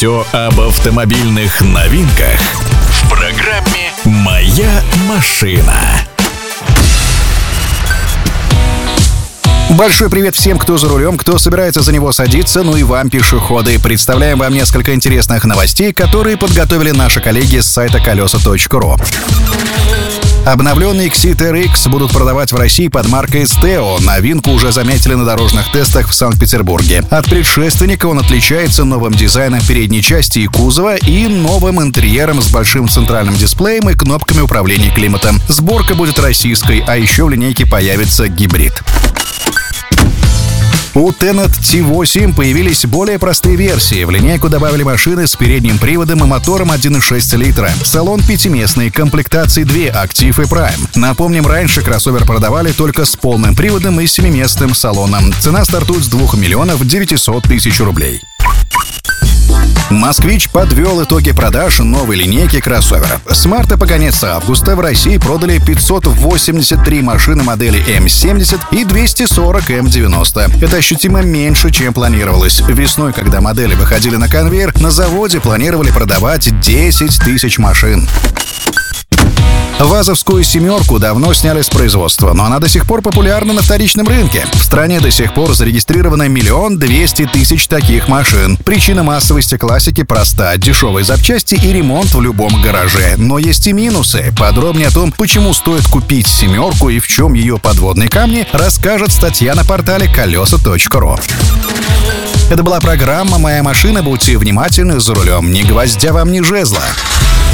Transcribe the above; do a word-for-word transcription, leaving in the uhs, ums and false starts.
Все об автомобильных новинках в программе «Моя машина». Большой привет всем, кто за рулем, кто собирается за него садиться, ну и вам, пешеходы. Представляем вам несколько интересных новостей, которые подготовили наши коллеги с сайта колеса точка ру. Обновленный Exit эр икс будут продавать в России под маркой Steo. Новинку уже заметили на дорожных тестах в Санкт-Петербурге. От предшественника он отличается новым дизайном передней части и кузова и новым интерьером с большим центральным дисплеем и кнопками управления климатом. Сборка будет российской, а еще в линейке появится гибрид. У Tenet ти восемь появились более простые версии. В линейку добавили машины с передним приводом и мотором один и шесть литра. Салон пятиместный, комплектации две, Active и Prime. Напомним, раньше кроссовер продавали только с полным приводом и семиместным салоном. Цена стартует с двух миллионов девятисот тысяч рублей. «Москвич» подвел итоги продаж новой линейки кроссовера. С марта по конец августа в России продали пятьсот восемьдесят три машины модели эм семьдесят и двести сорок эм девяносто. Это ощутимо меньше, чем планировалось. Весной, когда модели выходили на конвейер, на заводе планировали продавать десять тысяч машин. ВАЗовскую «семерку» давно сняли с производства, но она до сих пор популярна на вторичном рынке. В стране до сих пор зарегистрировано миллион двести тысяч таких машин. Причина массовости классики проста – дешевые запчасти и ремонт в любом гараже. Но есть и минусы. Подробнее о том, почему стоит купить «семерку» и в чем ее подводные камни, расскажет статья на портале колеса точка ру. Это была программа «Моя машина». Будьте внимательны за рулем. Ни гвоздя вам, ни жезла.